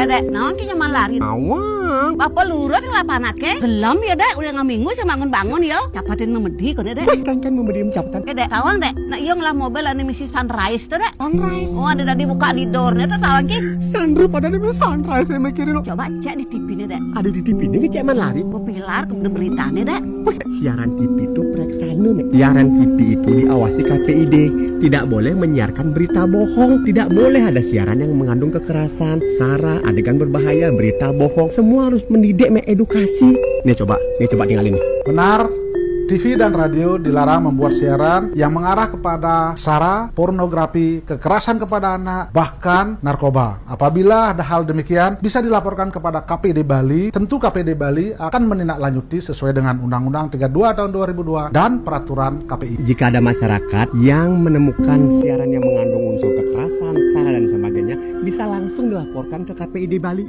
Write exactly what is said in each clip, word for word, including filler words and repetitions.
Dek, naon ki nyaman lari? Awang. Bapak lurah di lapanake. Gelem ya, Dek. Udah ngaminggu sama bangun-bangun ya. Capatin memedi kok, Dek. Kan kan memberi capatan. Eh, Dek, tawang, Dek. Nah, iya ngelah mobil ane misi Sunrise tuh, Dek. Sunrise. Oh, ada tadi buka di door-nya tuh tawang ki. Sandro pada demi Sunrise saya mikirin. Coba cek di T V nih, Dek. Ada di T V ini keceman lari. Pepilar kemudian beritanya, Dek. Wah, siaran T V itu preksana, Mek. Siaran T V itu diawasi K P I D. Tidak boleh menyiarkan berita bohong. Tidak boleh ada siaran yang mengandung kekerasan, sara, adegan berbahaya, berita bohong. Semua harus mendidik, mengedukasi. Nih coba, nih coba tinggalin nih. Benar, T V dan radio dilarang membuat siaran yang mengarah kepada sara, pornografi, kekerasan kepada anak, bahkan narkoba. Apabila ada hal demikian, bisa dilaporkan kepada K P I D Bali. Tentu K P I D Bali akan menindaklanjuti sesuai dengan Undang-Undang tiga puluh dua tahun dua ribu dua dan peraturan K P I. Jika ada masyarakat yang menemukan siaran yang mengandung unsur kekerasan, sara dan sebagainya, bisa langsung dilaporkan ke K P I D Bali.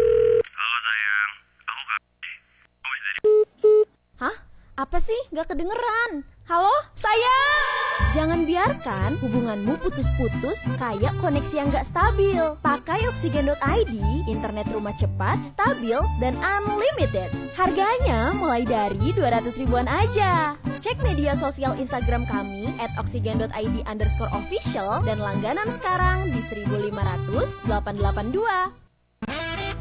Apa sih? Gak kedengeran. Halo, sayang! Jangan biarkan hubunganmu putus-putus kayak koneksi yang gak stabil. Pakai Oksigen dot I D, internet rumah cepat, stabil, dan unlimited. Harganya mulai dari dua ratus ribuan aja. Cek media sosial Instagram kami at oksigen dot I D underscore official dan langganan sekarang di seribu lima ratus delapan delapan dua.